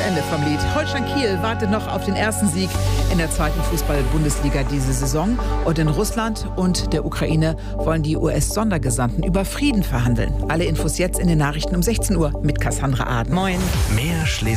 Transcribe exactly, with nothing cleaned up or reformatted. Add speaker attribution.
Speaker 1: Ende vom Lied. Holstein Kiel wartet noch auf den ersten Sieg in der zweiten Fußball-Bundesliga diese Saison. Und in Russland und der Ukraine wollen die U S-Sondergesandten über Frieden verhandeln. Alle Infos jetzt in den Nachrichten um sechzehn Uhr mit Cassandra Aden.
Speaker 2: Moin.
Speaker 3: Mehr Schleswig